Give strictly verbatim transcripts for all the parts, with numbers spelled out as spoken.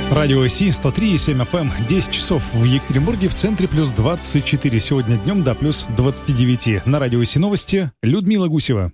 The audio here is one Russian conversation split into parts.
Радио Си, сто три и семь эф эм, десять часов в Екатеринбурге, в центре плюс двадцать четыре. Сегодня днем до плюс двадцать девять. На Радио Си новости Людмила Гусева.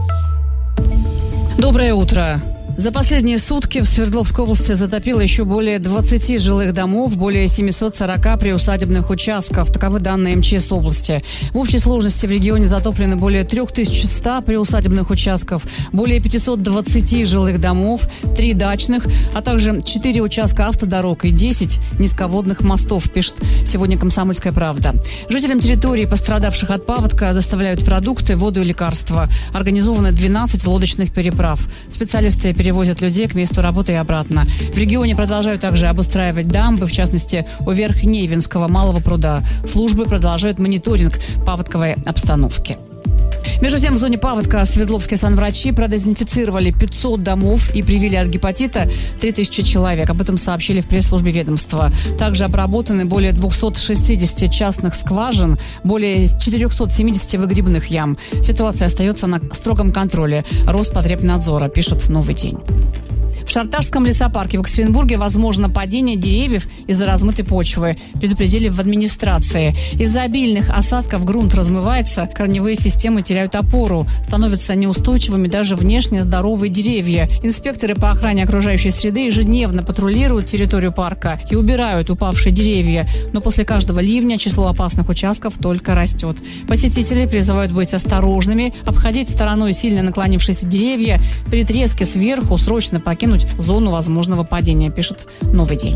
Доброе утро. За последние сутки в Свердловской области затопило еще более двадцати жилых домов, более семисот сорока приусадебных участков. Таковы данные эм че эс области. В общей сложности в регионе затоплены более три тысячи сто приусадебных участков, более пятисот двадцати жилых домов, три дачных, а также четыре участка автодорог и десять низководных мостов, пишет сегодня «Комсомольская правда». Жителям территории, пострадавших от паводка, доставляют продукты, воду и лекарства. Организовано двенадцать лодочных переправ. Специалисты перевозят Перевозят людей к месту работы и обратно. В регионе продолжают также обустраивать дамбы, в частности, у Верхневинского малого пруда. Службы продолжают мониторинг паводковой обстановки. Между тем, в зоне паводка свердловские санврачи продезинфицировали пятьсот домов и привили от гепатита три тысячи человек. Об этом сообщили в пресс-службе ведомства. Также обработаны более двухсот шестидесяти частных скважин, более четырехсот семидесяти выгребных ям. Ситуация остается на строгом контроле Роспотребнадзора, пишет «Новый день». В Шарташском лесопарке в Екатеринбурге возможно падение деревьев из-за размытой почвы, предупредили в администрации. Из-за обильных осадков грунт размывается, корневые системы теряют опору, становятся неустойчивыми даже внешне здоровые деревья. Инспекторы по охране окружающей среды ежедневно патрулируют территорию парка и убирают упавшие деревья. Но после каждого ливня число опасных участков только растет. Посетители призывают быть осторожными, обходить стороной сильно наклонившиеся деревья, при треске сверху срочно покинуть зону возможного падения, пишет «Новый день».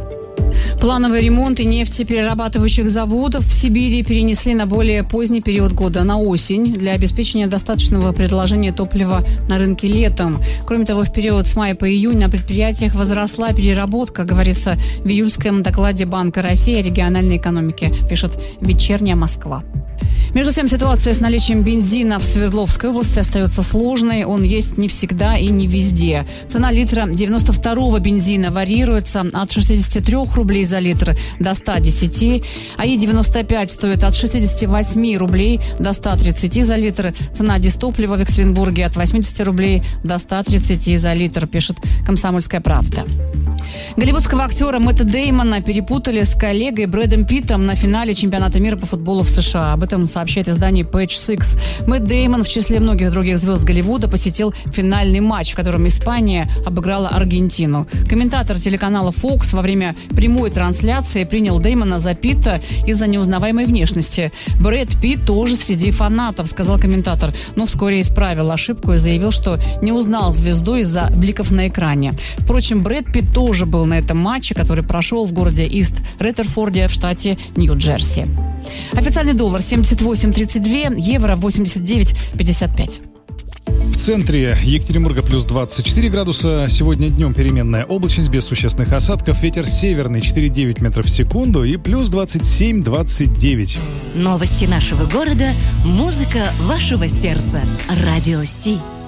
Плановый ремонт и нефтеперерабатывающих заводов в Сибири перенесли на более поздний период года, на осень, для обеспечения достаточного предложения топлива на рынке летом. Кроме того, в период с мая по июнь на предприятиях возросла переработка, говорится в июльском докладе Банка России о региональной экономике, пишет «Вечерняя Москва». Между тем, ситуация с наличием бензина в Свердловской области остается сложной. Он есть не всегда и не везде. Цена литра девяносто второго бензина варьируется от шестидесяти трёх рублей за литр до ста десяти. АИ девяносто пять стоит от шестидесяти восьми рублей до ста тридцати за литр. Цена дистоплива в Екатеринбурге от восьмидесяти рублей до ста тридцати за литр, пишет «Комсомольская правда». Голливудского актера Мэтта Дэймона перепутали с коллегой Брэдом Питтом на финале чемпионата мира по футболу в США. Об этом сообщает издание Page Six. Мэтт Дэймон в числе многих других звезд Голливуда посетил финальный матч, в котором Испания обыграла Аргентину. Комментатор телеканала Fox во время прямой трансляции принял Дэймона за Питта из-за неузнаваемой внешности. Брэд Питт тоже среди фанатов, сказал комментатор, но вскоре исправил ошибку и заявил, что не узнал звезду из-за бликов на экране. Впрочем, Брэд Питт тоже был на этом матче, который прошел в городе Ист-Реттерфорде в штате Нью-Джерси. Официальный доллар семьдесят восемь тридцать два, евро восемьдесят девять пятьдесят пять. В центре Екатеринбурга плюс двадцать четыре градуса. Сегодня днем переменная облачность без существенных осадков. Ветер северный четыре и девять метров в секунду и плюс двадцать семь двадцать девять. Новости нашего города, музыка вашего сердца. Радио Си.